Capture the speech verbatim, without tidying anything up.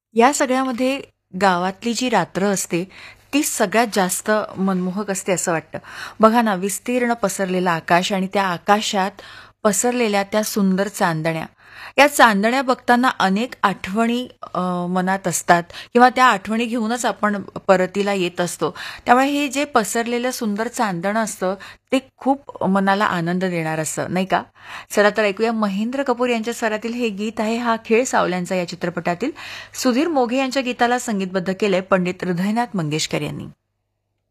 या सगळ्यामध्ये गावातली जी रात्र असते, ती सगळ्यात जास्त मनमोहक असते असं वाटतं. बघा ना, विस्तीर्ण पसरलेलं आकाश आणि त्या आकाशात पसरलेल्या त्या सुंदर चांदण्या. या चांदण्या बघताना अनेक आठवणी अ, मनात असतात किंवा त्या आठवणी घेऊनच आपण परतीला येत असतो. त्यामुळे हे जे पसरलेलं सुंदर चांदणं असतं, ते खूप मनाला आनंद देणारं असतं, नाही का? चला तर ऐकूया महेंद्र कपूर यांच्या स्वरातील हे गीत आहे, हा खेळ सावल्यांचा या चित्रपटातील. सुधीर मोघे यांच्या गीताला संगीतबद्ध केलंय पंडित हृदयनाथ मंगेशकर यांनी.